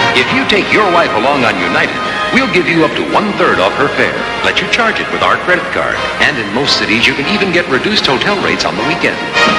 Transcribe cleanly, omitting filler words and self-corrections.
If you take your wife along on United, we'll give you up to 1/3 off her fare. Let you charge it with our credit card. And in most cities, you can even get reduced hotel rates on the weekend.